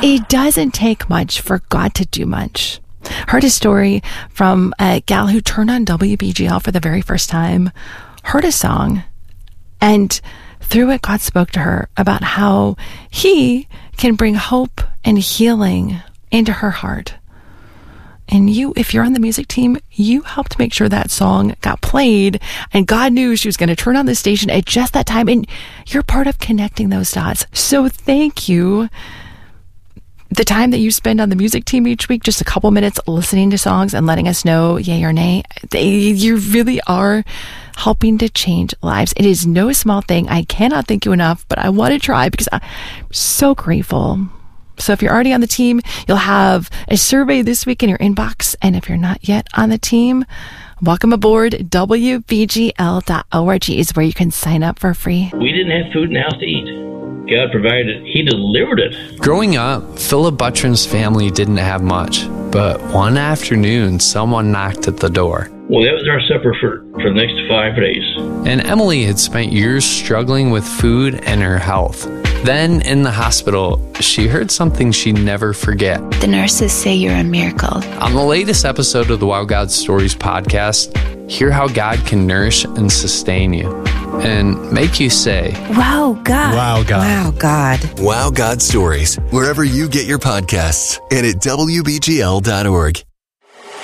It doesn't take much for God to do much. Heard a story from a gal who turned on WBGL for the very first time, heard a song, and through it, God spoke to her about how he can bring hope and healing into her heart. And you, if you're on the music team, you helped make sure that song got played, and God knew she was going to turn on the station at just that time, and you're part of connecting those dots. So thank you. The time that you spend on the music team each week, just a couple minutes listening to songs and letting us know yay or nay, you really are helping to change lives. It is no small thing. I cannot thank you enough, but I want to try because I'm so grateful. So if you're already on the team, you'll have a survey this week in your inbox. And if you're not yet on the team, welcome aboard. WBGL.org is where you can sign up for free. We didn't have food in the house to eat. God provided it. He delivered it. Growing up, Philip Buttram's family didn't have much. But one afternoon, someone knocked at the door. Well, that was our supper for the next 5 days. And Emily had spent years struggling with food and her health. Then, in the hospital, she heard something she'd never forget. The nurses say you're a miracle. On the latest episode of the Wow God Stories podcast, hear how God can nourish and sustain you and make you say, Wow, God. Wow, God. Wow, God. Wow God Stories, wherever you get your podcasts and at WBGL.org.